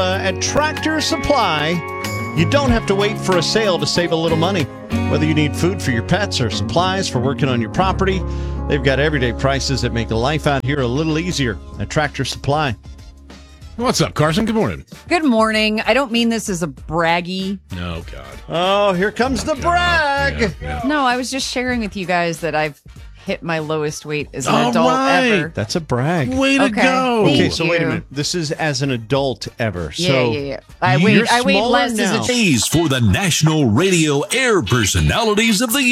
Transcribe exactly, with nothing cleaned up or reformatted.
uh, at Tractor Supply, you don't have to wait for a sale to save a little money. Whether you need food for your pets or supplies for working on your property, they've got everyday prices that make life out here a little easier at Tractor Supply. What's up, Carson? Good morning. Good morning. I don't mean this as a braggy. No, God. Oh, here comes the brag. Yeah, yeah. No, I was just sharing with you guys that I've hit my lowest weight as an All adult right. ever. That's a brag. Way to Okay. go. Thank Okay, so wait a you. minute. This is as an adult ever. Yeah, so yeah, yeah. I you're weighed, I weighed smaller less now. as a A's for the National Radio Air Personalities of the